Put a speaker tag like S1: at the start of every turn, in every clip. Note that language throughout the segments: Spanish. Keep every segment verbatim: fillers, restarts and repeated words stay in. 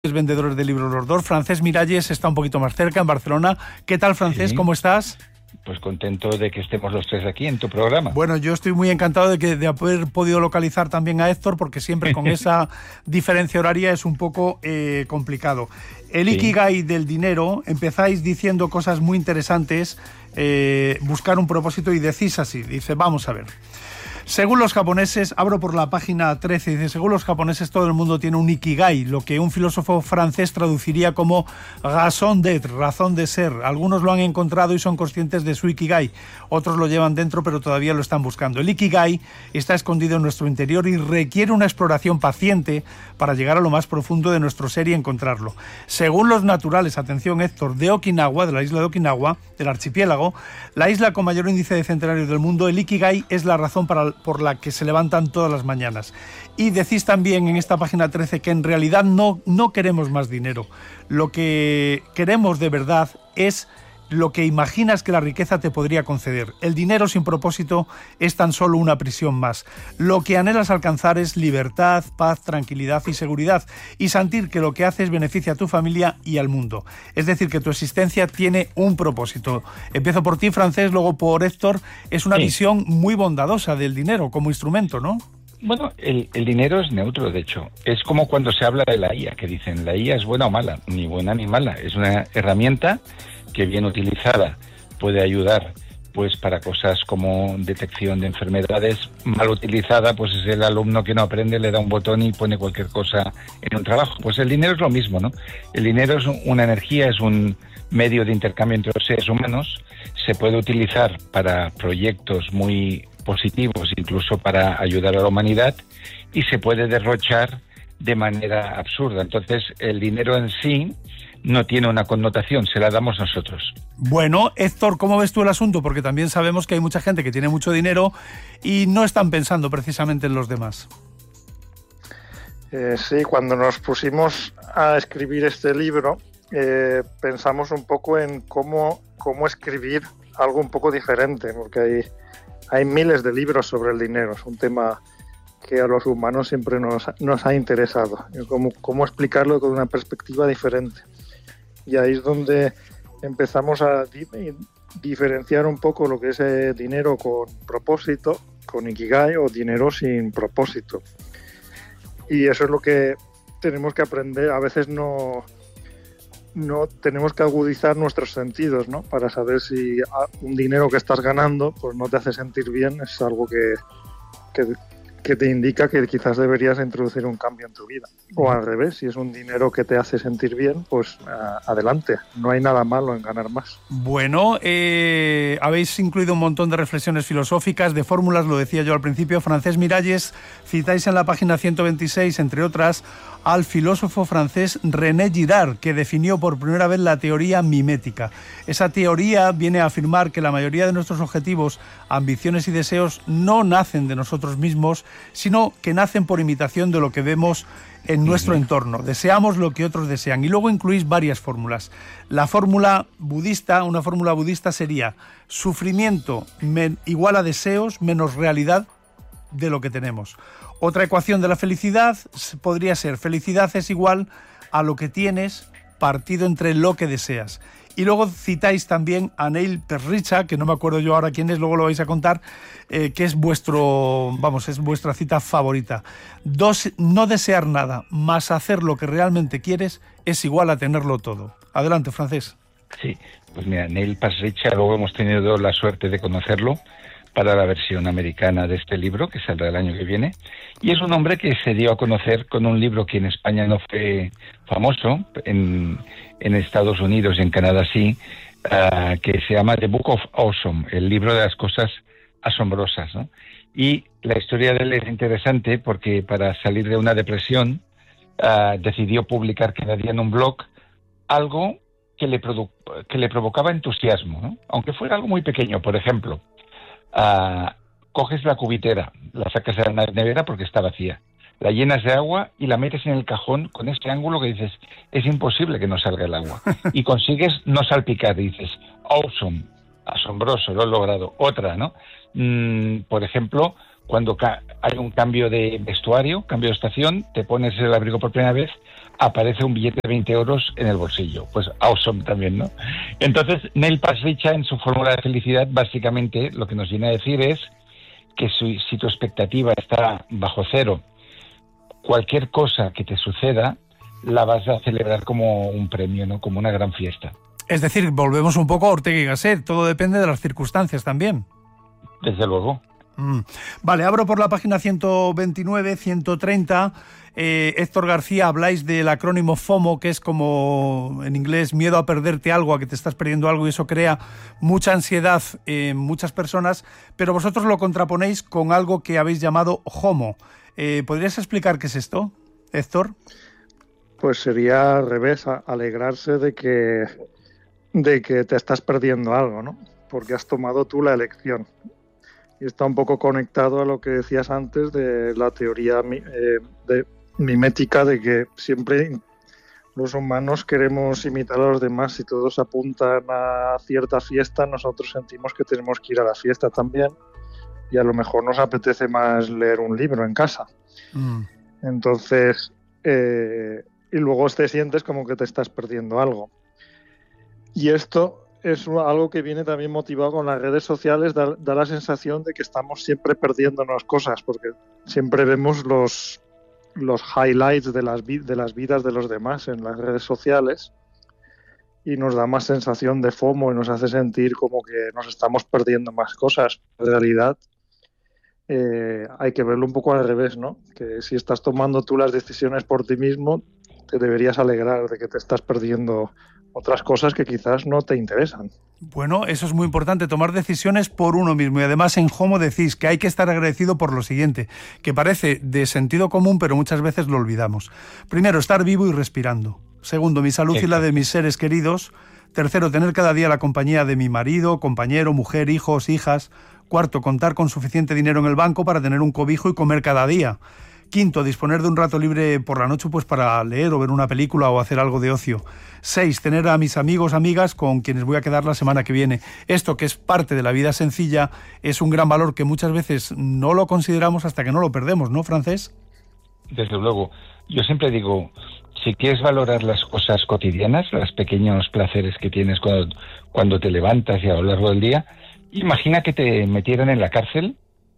S1: Vendedores de libros los dos. Francés Miralles está un poquito más cerca, en Barcelona. ¿Qué tal, Francés?
S2: Sí.
S1: ¿Cómo estás?
S2: Pues contento de que estemos los tres aquí en tu programa.
S1: Bueno, yo estoy muy encantado de que de haber podido localizar también a Héctor, porque siempre con esa diferencia horaria es un poco eh, complicado. El
S2: Sí.
S1: Ikigai del dinero, empezáis diciendo cosas muy interesantes, eh, buscar un propósito, y decís así, dice, vamos a ver. Según los japoneses, abro por la página trece, dice, según los japoneses todo el mundo tiene un Ikigai, lo que un filósofo francés traduciría como raison d'être, razón de ser. Algunos lo han encontrado y son conscientes de su Ikigai, otros lo llevan dentro pero todavía lo están buscando. El Ikigai está escondido en nuestro interior y requiere una exploración paciente para llegar a lo más profundo de nuestro ser y encontrarlo. Según los naturales, atención Héctor, de Okinawa, de la isla de Okinawa, del archipiélago, la isla con mayor índice de centenarios del mundo, el Ikigai es la razón para por la que se levantan todas las mañanas. Y decís también en esta página trece que en realidad no, no queremos más dinero. Lo que queremos de verdad es lo que imaginas que la riqueza te podría conceder. El dinero sin propósito es tan solo una prisión más. Lo que anhelas alcanzar es libertad, paz, tranquilidad y seguridad, y sentir que lo que haces beneficia a tu familia y al mundo. Es decir, que tu existencia tiene un propósito. Empiezo por ti, Francés, luego por Héctor. Es una
S2: Sí.
S1: visión muy bondadosa del dinero como instrumento, ¿no?
S2: Bueno, el, el dinero es neutro, de hecho. Es como cuando se habla de la I A, que dicen, la I A es buena o mala, ni buena ni mala. Es una herramienta que bien utilizada puede ayudar pues para cosas como detección de enfermedades. Mal utilizada pues es el alumno que no aprende, le da un botón y pone cualquier cosa en un trabajo. Pues el dinero es lo mismo, ¿no? El dinero es una energía, es un medio de intercambio entre los seres humanos. Se puede utilizar para proyectos muy positivos, incluso para ayudar a la humanidad, y se puede derrochar de manera absurda. Entonces el dinero en sí no tiene una connotación, se la damos nosotros.
S1: Bueno, Héctor, ¿cómo ves tú el asunto? Porque también sabemos que hay mucha gente que tiene mucho dinero y no están pensando precisamente en los demás.
S3: Eh, sí, cuando nos pusimos a escribir este libro, eh, pensamos un poco en cómo, cómo escribir algo un poco diferente, porque hay, hay miles de libros sobre el dinero, es un tema que a los humanos siempre nos, nos ha interesado, cómo, cómo explicarlo con una perspectiva diferente. Y ahí es donde empezamos a di- diferenciar un poco lo que es eh, dinero con propósito, con Ikigai, o dinero sin propósito. Y eso es lo que tenemos que aprender. A veces no, no tenemos que agudizar nuestros sentidos, ¿no? Para saber si un dinero que estás ganando pues no te hace sentir bien, es algo que, que que te indica que quizás deberías introducir un cambio en tu vida. O al revés, si es un dinero que te hace sentir bien, pues uh, adelante. No hay nada malo en ganar más.
S1: Bueno, eh, habéis incluido un montón de reflexiones filosóficas, de fórmulas, lo decía yo al principio. Francés Miralles, citáis en la página ciento veintiséis, entre otras, al filósofo francés René Girard, que definió por primera vez la teoría mimética. Esa teoría viene a afirmar que la mayoría de nuestros objetivos, ambiciones y deseos no nacen de nosotros mismos, sino que nacen por imitación de lo que vemos en nuestro entorno. Deseamos lo que otros desean. Y luego incluís varias fórmulas. La fórmula budista, una fórmula budista sería sufrimiento men- igual a deseos menos realidad de lo que tenemos. Otra ecuación de la felicidad podría ser felicidad es igual a lo que tienes partido entre lo que deseas. Y luego citáis también a Neil Perricha, que no me acuerdo yo ahora quién es, luego lo vais a contar, eh, que es vuestro, vamos, es vuestra cita favorita. Dos, no desear nada, más hacer lo que realmente quieres, es igual a tenerlo todo. Adelante, Francés.
S2: Sí, pues mira, Neil Perricha, luego hemos tenido la suerte de conocerlo para la versión americana de este libro, que saldrá el año que viene, y es un hombre que se dio a conocer con un libro que en España no fue famoso, en, en Estados Unidos y en Canadá sí, uh, que se llama The Book of Awesome, el libro de las cosas asombrosas, ¿no? Y la historia de él es interesante porque para salir de una depresión uh, decidió publicar cada día en un blog algo que le, produ- que le provocaba entusiasmo, ¿no? Aunque fuera algo muy pequeño. Por ejemplo, Uh, coges la cubitera, la sacas de la nevera porque está vacía, la llenas de agua y la metes en el cajón con este ángulo que dices, es imposible que no salga el agua, y consigues no salpicar, y dices, awesome, asombroso, lo he logrado. Otra, ¿no? Mm, por ejemplo, cuando ca- hay un cambio de vestuario, cambio de estación, te pones el abrigo por primera vez, aparece un billete de veinte euros en el bolsillo. Pues awesome también, ¿no? Entonces, Neil Pasricha, en su fórmula de felicidad, básicamente lo que nos viene a decir es que si, si tu expectativa está bajo cero, cualquier cosa que te suceda la vas a celebrar como un premio, ¿no? Como una gran fiesta.
S1: Es decir, volvemos un poco a Ortega y Gasset, todo depende de las circunstancias también.
S2: Desde luego.
S1: Mm. Vale, abro por la página ciento veintinueve, ciento treinta. Eh, Héctor García, habláis del acrónimo FOMO, que es como en inglés miedo a perderte algo, a que te estás perdiendo algo, y eso crea mucha ansiedad en muchas personas, pero vosotros lo contraponéis con algo que habéis llamado HOMO. Eh, ¿Podrías explicar qué es esto, Héctor?
S3: Pues sería al revés, a- alegrarse de que, de que te estás perdiendo algo, ¿no? Porque has tomado tú la elección. Y está un poco conectado a lo que decías antes de la teoría mi- eh, de mimética, de que siempre los humanos queremos imitar a los demás. Si todos apuntan a cierta fiesta, nosotros sentimos que tenemos que ir a la fiesta también, y a lo mejor nos apetece más leer un libro en casa.
S1: Mm.
S3: Entonces, eh, y luego te sientes como que te estás perdiendo algo. Y esto es un- algo que viene también motivado con las redes sociales, da, da la sensación de que estamos siempre perdiéndonos cosas, porque siempre vemos los, los highlights de las, vi- de las vidas de los demás en las redes sociales, y nos da más sensación de FOMO y nos hace sentir como que nos estamos perdiendo más cosas. En realidad, eh, hay que verlo un poco al revés, ¿no? Que si estás tomando tú las decisiones por ti mismo, te deberías alegrar de que te estás perdiendo otras cosas que quizás no te interesan.
S1: Bueno, eso es muy importante, tomar decisiones por uno mismo. Y además en HOMO decís que hay que estar agradecido por lo siguiente, que parece de sentido común, pero muchas veces lo olvidamos. Primero, estar vivo y respirando. Segundo, mi salud y la de mis seres queridos. Tercero, tener cada día la compañía de mi marido, compañero, mujer, hijos, hijas. Cuarto, contar con suficiente dinero en el banco para tener un cobijo y comer cada día. Quinto, disponer de un rato libre por la noche pues para leer o ver una película o hacer algo de ocio. Seis, tener a mis amigos, amigas con quienes voy a quedar la semana que viene. Esto, que es parte de la vida sencilla, es un gran valor que muchas veces no lo consideramos hasta que no lo perdemos, ¿no, Francés?
S2: Desde luego. Yo siempre digo, si quieres valorar las cosas cotidianas, los pequeños placeres que tienes cuando, cuando te levantas y a lo largo del día, imagina que te metieran en la cárcel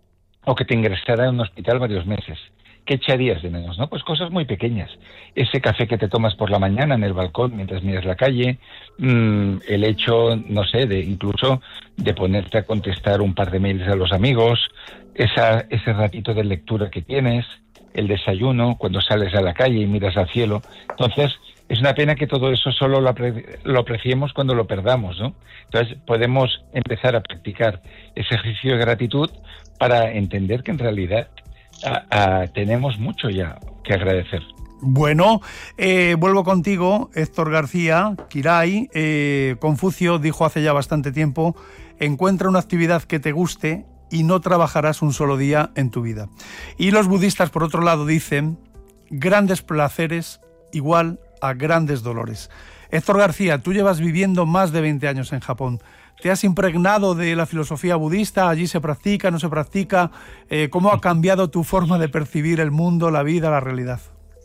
S2: o que te ingresaran en un hospital varios meses. ¿Qué echarías de menos, no? Pues cosas muy pequeñas. Ese café que te tomas por la mañana en el balcón mientras miras la calle, mmm, el hecho, no sé, de incluso de ponerte a contestar un par de mails a los amigos, esa, ese ratito de lectura que tienes, el desayuno, cuando sales a la calle y miras al cielo. Entonces, es una pena que todo eso solo lo, apre- lo apreciemos cuando lo perdamos, ¿no? Entonces, podemos empezar a practicar ese ejercicio de gratitud para entender que en realidad a, a, tenemos mucho ya que agradecer.
S1: Bueno, eh, vuelvo contigo, Héctor García, Kirai. Eh, Confucio dijo hace ya bastante tiempo, encuentra una actividad que te guste y no trabajarás un solo día en tu vida. Y los budistas, por otro lado, dicen, grandes placeres igual a grandes dolores. Héctor García, tú llevas viviendo más de veinte años en Japón. ¿Te has impregnado de la filosofía budista? ¿Allí se practica, no se practica? Eh, ¿Cómo ha cambiado tu forma de percibir el mundo, la vida, la realidad?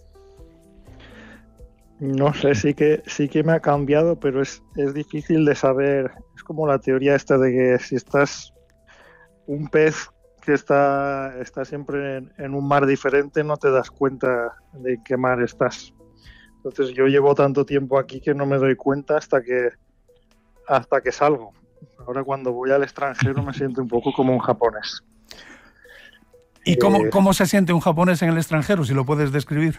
S3: No sé, sí que sí que me ha cambiado, pero es, es difícil de saber. Es como la teoría esta de que si estás un pez que está, está siempre en, en un mar diferente, no te das cuenta de en qué mar estás. Entonces yo llevo tanto tiempo aquí que no me doy cuenta hasta que hasta que salgo. Ahora cuando voy al extranjero me siento un poco como un japonés.
S1: ¿Y cómo,
S3: Eh,
S1: cómo se siente un japonés en el extranjero, si lo puedes describir?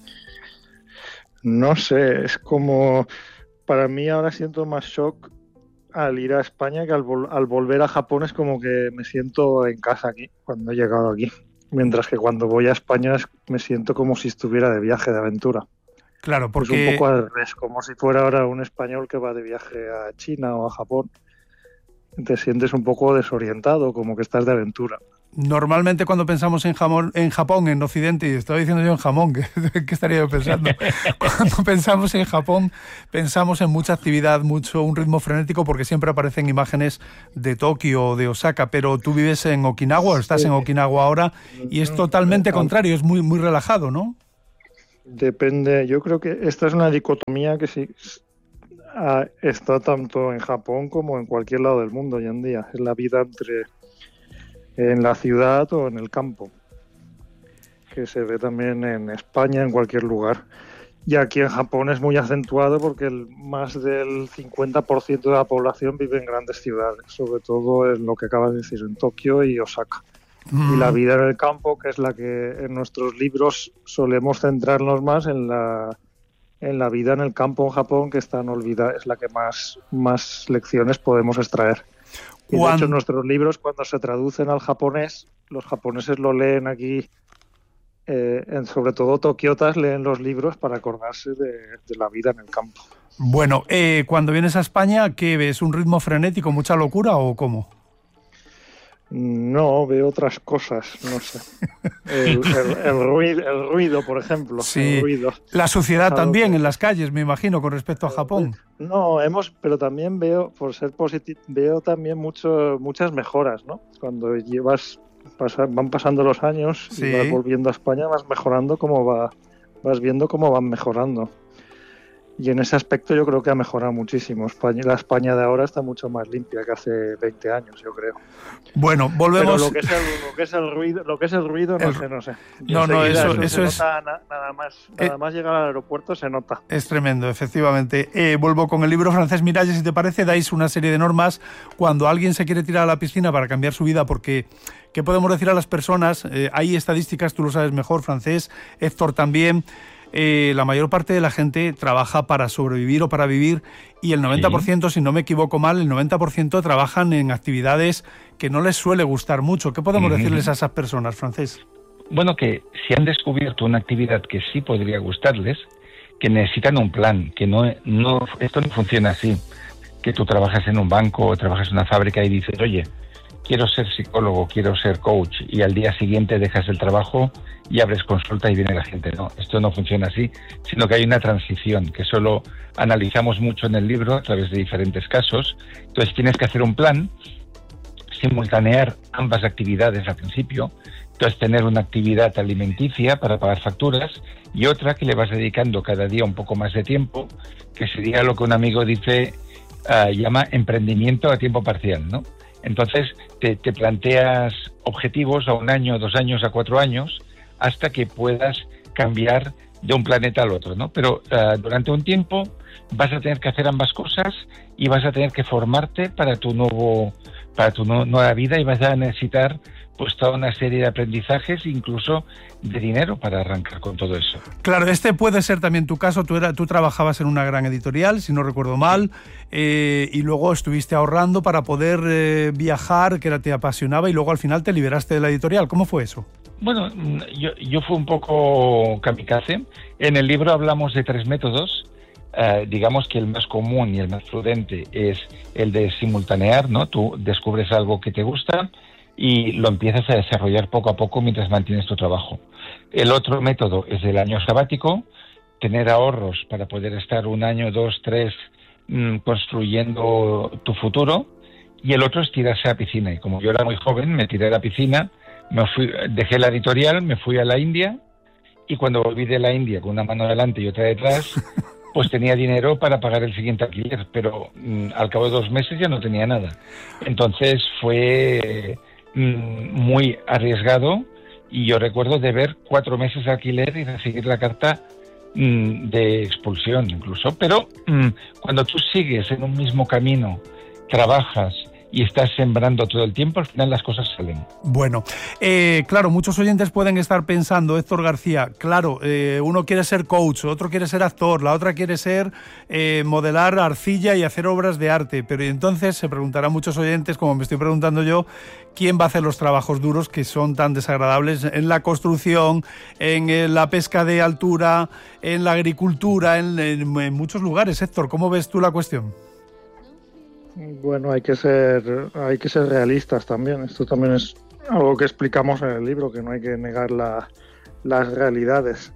S3: No sé, es como... Para mí ahora siento más shock al ir a España que al, vol- al volver a Japón. Es como que me siento en casa aquí, cuando he llegado aquí. Mientras que cuando voy a España es- me siento como si estuviera de viaje, de aventura.
S1: Claro,
S3: Es un
S1: porque
S3: poco al revés, como si fuera ahora un español que va de viaje a China o a Japón. Te sientes un poco desorientado, como que estás de aventura.
S1: normalmente cuando pensamos en, jamón, en Japón, en Occidente, y estaba diciendo yo en jamón, ¿qué, qué estaría yo pensando? Cuando pensamos en Japón, pensamos en mucha actividad, mucho un ritmo frenético, porque siempre aparecen imágenes de Tokio o de Osaka, pero tú vives en Okinawa, o estás en Okinawa ahora, y es totalmente contrario, es muy, muy relajado, ¿no?
S3: Depende, yo creo que esta es una dicotomía que sí ah, está tanto en Japón como en cualquier lado del mundo hoy en día. Es la vida entre en la ciudad o en el campo, que se ve también en España, en cualquier lugar. Y aquí en Japón es muy acentuado porque el, más del cincuenta por ciento de la población vive en grandes ciudades, sobre todo en lo que acabas de decir, en Tokio y Osaka. Mm. Y la vida en el campo, que es la que en nuestros libros solemos centrarnos más en la, en la vida en el campo en Japón, que está en olvida, es la que más, más lecciones podemos extraer. Y de hecho, nuestros libros, cuando se traducen al japonés, los japoneses lo leen aquí, eh, en, sobre todo tokiotas leen los libros para acordarse de, de la vida en el campo.
S1: Bueno, eh, cuando vienes a España, ¿qué ves? ¿Un ritmo frenético, mucha locura o cómo?
S3: No, veo otras cosas, no sé. El, el, el, ruido, el ruido, por ejemplo.
S1: Sí.
S3: El ruido.
S1: La suciedad también que... en las calles, me imagino, con respecto a Japón.
S3: No, hemos, pero también veo, por ser positivo, veo también mucho, muchas mejoras, ¿no? Cuando llevas, pasa, van pasando los años sí. y vas volviendo a España, vas mejorando cómo va, vas viendo cómo van mejorando. Y en ese aspecto yo creo que ha mejorado muchísimo. España, la España de ahora está mucho más limpia que hace veinte años, yo creo.
S1: Bueno, volvemos...
S3: Pero lo que es el, lo que es el ruido, lo que es el ruido no el... sé, no sé.
S1: Yo no, no, eso, eso, eso
S3: es... Nota, nada más, nada eh, más llegar al aeropuerto se nota.
S1: Es tremendo, efectivamente. Eh, vuelvo con el libro Francés Miralles, si te parece, dais una serie de normas cuando alguien se quiere tirar a la piscina para cambiar su vida, porque... ¿qué podemos decir a las personas? Eh, hay estadísticas, tú lo sabes mejor, Francés, Héctor también... Eh, la mayor parte de la gente trabaja para sobrevivir o para vivir y el noventa por ciento, sí. si no me equivoco mal, el noventa por ciento trabajan en actividades que no les suele gustar mucho. ¿Qué podemos uh-huh. decirles a esas personas, Francés?
S2: Bueno, que si han descubierto una actividad que sí podría gustarles, que necesitan un plan, que no, no esto no funciona así, que tú trabajas en un banco o trabajas en una fábrica y dices, oye, quiero ser psicólogo, quiero ser coach, y al día siguiente dejas el trabajo y abres consulta y viene la gente. No, esto no funciona así, sino que hay una transición, que solo analizamos mucho en el libro a través de diferentes casos. Entonces tienes que hacer un plan, simultanear ambas actividades al principio, entonces tener una actividad alimenticia para pagar facturas y otra que le vas dedicando cada día un poco más de tiempo, que sería lo que un amigo dice, uh, llama emprendimiento a tiempo parcial, ¿no? Entonces te, te planteas objetivos a un año, dos años, a cuatro años, hasta que puedas cambiar de un planeta al otro, ¿no? Pero uh, durante un tiempo vas a tener que hacer ambas cosas y vas a tener que formarte para tu nuevo, para tu no, nueva vida y vas a necesitar pues toda una serie de aprendizajes, incluso de dinero para arrancar con todo eso.
S1: Claro, este puede ser también tu caso. Tú, era, tú trabajabas en una gran editorial, si no recuerdo mal, eh, y luego estuviste ahorrando para poder eh, viajar, que era, te apasionaba, y luego al final te liberaste de la editorial. ¿Cómo fue eso?
S2: Bueno, yo, yo fui un poco kamikaze. En el libro hablamos de tres métodos. Uh, digamos que el más común y el más prudente es el de simultanear, ¿no? Tú descubres algo que te gusta y lo empiezas a desarrollar poco a poco mientras mantienes tu trabajo. El otro método es el año sabático, tener ahorros para poder estar un año, dos, tres, mmm, construyendo tu futuro. Y el otro es tirarse a la piscina. Y como yo era muy joven, me tiré a la piscina, me fui, dejé la editorial, me fui a la India, y cuando volví de la India con una mano adelante y otra detrás, pues tenía dinero para pagar el siguiente alquiler, pero mmm, al cabo de dos meses ya no tenía nada. Entonces fue mmm, muy arriesgado, y yo recuerdo de ver cuatro meses de alquiler y recibir la carta mmm, de expulsión incluso. Pero mmm, cuando tú sigues en un mismo camino, trabajas y estás sembrando todo el tiempo, al final las cosas salen.
S1: Bueno, eh, claro, muchos oyentes pueden estar pensando, Héctor García, claro, eh, uno quiere ser coach, otro quiere ser actor, la otra quiere ser eh, modelar arcilla y hacer obras de arte, pero entonces se preguntarán muchos oyentes, como me estoy preguntando yo, ¿quién va a hacer los trabajos duros que son tan desagradables en la construcción, en la pesca de altura, en la agricultura, en, en, en muchos lugares? Héctor, ¿cómo ves tú la cuestión?
S3: Bueno, hay que ser hay que ser realistas también. Esto también es algo que explicamos en el libro, que no hay que negar la, las realidades.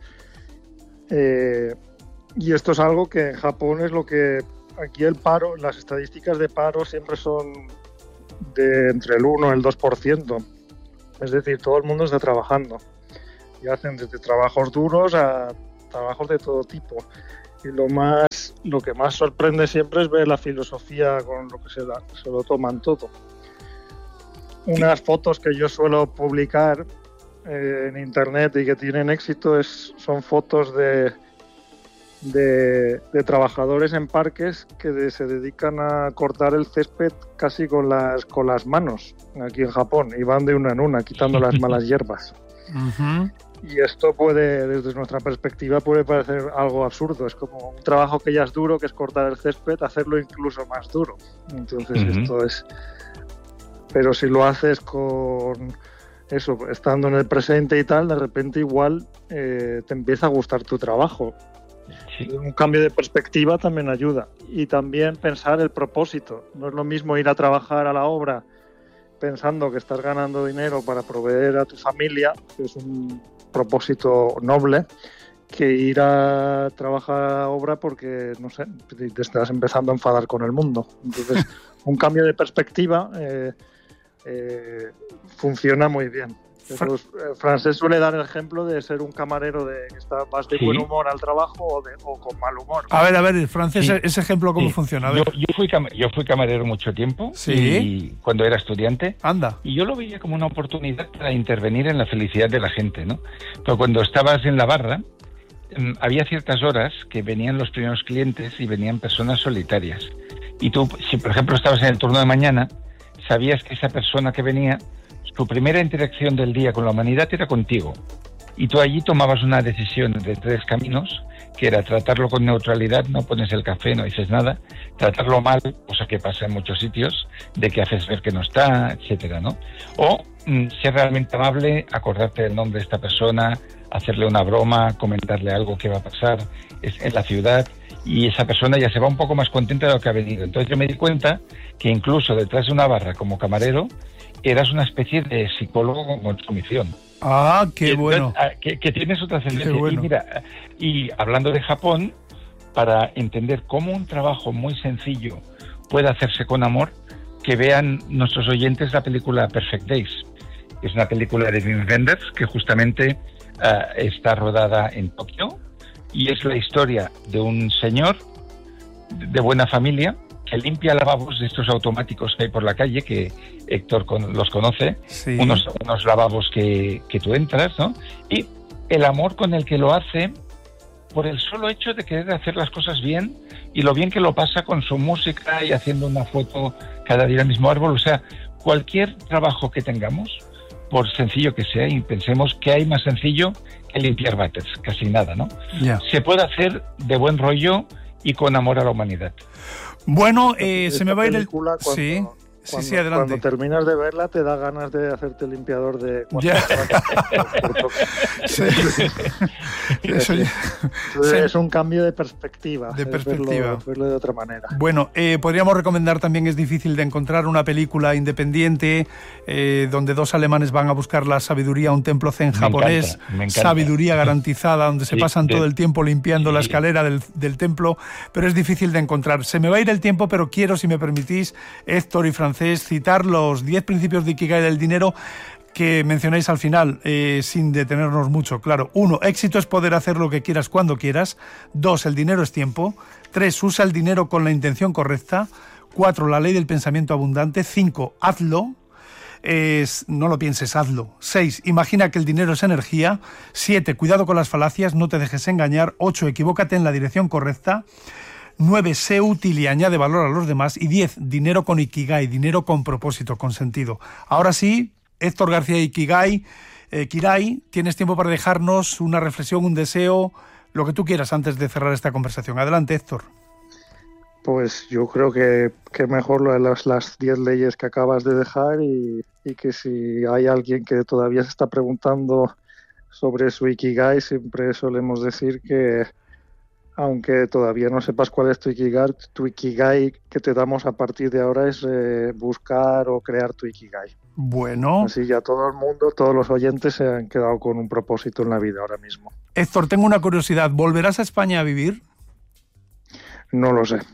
S3: Eh, y esto es algo que en Japón es lo que... Aquí el paro, las estadísticas de paro siempre son de entre el uno y el dos por ciento. Es decir, todo el mundo está trabajando. Y hacen desde trabajos duros a trabajos de todo tipo. Y lo más, lo que más sorprende siempre es ver la filosofía con lo que se, da, se lo toman todo. Unas fotos que yo suelo publicar eh, en internet y que tienen éxito es, son fotos de, de, de trabajadores en parques que de, se dedican a cortar el césped casi con las, con las manos aquí en Japón, y van de una en una quitando las malas hierbas.
S1: Uh-huh.
S3: Y esto puede, desde nuestra perspectiva, puede parecer algo absurdo. Es como un trabajo que ya es duro, que es cortar el césped, hacerlo incluso más duro. Entonces uh-huh. esto es... Pero si lo haces con eso, estando en el presente y tal, de repente igual eh, te empieza a gustar tu trabajo. Sí. Un cambio de perspectiva también ayuda. Y también pensar el propósito. No es lo mismo ir a trabajar a la obra pensando que estás ganando dinero para proveer a tu familia, que es un propósito noble, que ir a trabajar a obra porque, no sé, te estás empezando a enfadar con el mundo. Entonces, un cambio de perspectiva eh, eh, funciona muy bien. Entonces, eh, Francés suele dar el ejemplo de ser un camarero de que está más de sí. buen humor al trabajo o, de, o con mal humor.
S1: A ver, a ver, Francés, sí. ese ejemplo, ¿cómo sí. funciona? A ver.
S2: Yo, yo, fui cam- yo fui camarero mucho tiempo,
S1: ¿sí?
S2: Y cuando era estudiante.
S1: Anda.
S2: Y yo lo veía como una oportunidad para intervenir en la felicidad de la gente, ¿no? Pero cuando estabas en la barra, eh, había ciertas horas que venían los primeros clientes y venían personas solitarias. Y tú, si por ejemplo estabas en el turno de mañana, sabías que esa persona que venía, tu primera interacción del día con la humanidad era contigo. Y tú allí tomabas una decisión de tres caminos, que era tratarlo con neutralidad, no pones el café, no dices nada, tratarlo mal, cosa que pasa en muchos sitios, de que haces ver que no está, etcétera, ¿no? O mm, ser realmente amable, acordarte del nombre de esta persona, hacerle una broma, comentarle algo que va a pasar en la ciudad, y esa persona ya se va un poco más contenta de lo que ha venido. Entonces yo me di cuenta que incluso detrás de una barra como camarero, eras una especie de psicólogo con su misión.
S1: Ah, qué bueno.
S2: Que, que tienes otra tendencia.
S1: Bueno.
S2: Y mira, y hablando de Japón, para entender cómo un trabajo muy sencillo puede hacerse con amor, que vean nuestros oyentes la película Perfect Days. Es una película de Wim Wenders que justamente uh, está rodada en Tokio y es la historia de un señor de buena familia que limpia lavabos de estos automáticos que hay por la calle, que Héctor con, los conoce, sí. unos, unos lavabos que, que tú entras, ¿no? Y el amor con el que lo hace por el solo hecho de querer hacer las cosas bien y lo bien que lo pasa con su música y haciendo una foto cada día al mismo árbol. O sea, cualquier trabajo que tengamos, por sencillo que sea, y pensemos que hay más sencillo que limpiar váteres, casi nada, ¿no? Yeah. Se puede hacer de buen rollo y con amor a la humanidad.
S1: Bueno, eh, se me va a ir el...
S3: Cuando,
S1: sí,
S3: cuando,
S1: sí, sí, adelante.
S3: Cuando terminas de verla te da ganas de hacerte limpiador de...
S1: Ya. Sí. Eso ya...
S3: Entonces, es un cambio de perspectiva.
S1: De perspectiva.
S3: Verlo, verlo de otra manera.
S1: Bueno, eh, podríamos recomendar también, es difícil de encontrar, una película independiente eh, donde dos alemanes van a buscar la sabiduría a un templo zen
S2: me
S1: japonés.
S2: Encanta, me encanta.
S1: Sabiduría garantizada, donde se
S2: sí,
S1: pasan
S2: de...
S1: todo el tiempo limpiando sí. la escalera del, del templo, pero es difícil de encontrar. Se me va a ir el tiempo, pero quiero, si me permitís, Héctor y Francés, citar los diez principios de Ikigai del dinero que mencionáis al final, eh, sin detenernos mucho. Claro, uno, éxito es poder hacer lo que quieras cuando quieras. Dos, el dinero es tiempo. Tres, usa el dinero con la intención correcta. Cuatro, la ley del pensamiento abundante. Cinco, hazlo. Es, no lo pienses, hazlo. Seis, imagina que el dinero es energía. Siete, cuidado con las falacias, no te dejes engañar. Ocho, equivócate en la dirección correcta. nueve. Sé útil y añade valor a los demás. Y diez. Dinero con Ikigai, dinero con propósito, con sentido. Ahora sí, Héctor García Ikigai, eh, Kirai, tienes tiempo para dejarnos una reflexión, un deseo, lo que tú quieras antes de cerrar esta conversación. Adelante, Héctor.
S3: Pues yo creo que, que mejor lo de las, las diez leyes que acabas de dejar y, y que si hay alguien que todavía se está preguntando sobre su Ikigai, siempre solemos decir que aunque todavía no sepas cuál es tu Ikigai, tu Ikigai que te damos a partir de ahora es eh, buscar o crear tu Ikigai.
S1: Bueno.
S3: Así ya todo el mundo, todos los oyentes se han quedado con un propósito en la vida ahora mismo.
S1: Héctor, tengo una curiosidad. ¿Volverás a España a vivir?
S3: No lo sé.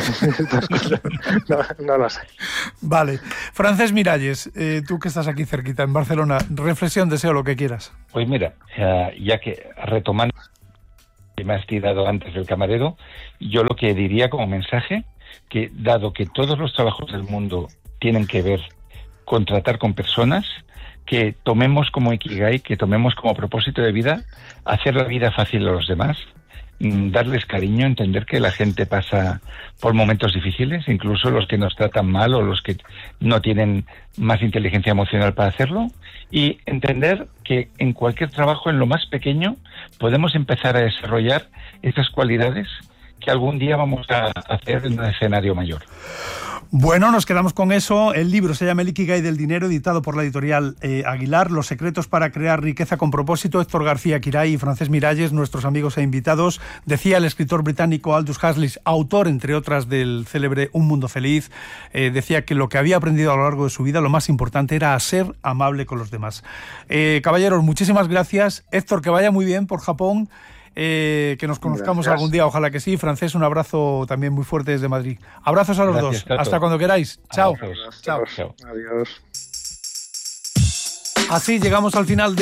S3: no, no lo sé.
S1: Vale. Francés Miralles, eh, tú que estás aquí cerquita, en Barcelona, reflexión, deseo, lo que quieras.
S2: Pues mira, uh, ya que retomando que me has tirado antes del camarero, yo lo que diría como mensaje, que dado que todos los trabajos del mundo tienen que ver con tratar con personas, que tomemos como ikigai, que tomemos como propósito de vida, hacer la vida fácil a los demás, darles cariño, entender que la gente pasa por momentos difíciles, incluso los que nos tratan mal o los que no tienen más inteligencia emocional para hacerlo, y entender que en cualquier trabajo, en lo más pequeño, podemos empezar a desarrollar esas cualidades que algún día vamos a hacer en un escenario mayor.
S1: Bueno, nos quedamos con eso. El libro se llama El Ikigai del dinero, editado por la editorial eh, Aguilar. Los secretos para crear riqueza con propósito. Héctor García Quiray y Francés Miralles, nuestros amigos e invitados. Decía el escritor británico Aldous Huxley, autor, entre otras, del célebre Un Mundo Feliz, eh, decía que lo que había aprendido a lo largo de su vida, lo más importante era a ser amable con los demás. Eh, caballeros, muchísimas gracias. Héctor, que vaya muy bien por Japón. Eh, que nos conozcamos Gracias. algún día, ojalá que sí. Francés, un abrazo también muy fuerte desde Madrid. Abrazos a los Gracias, dos. Tato. Hasta cuando queráis. Chao.
S3: Chao. Chao. Adiós.
S1: Así llegamos al final de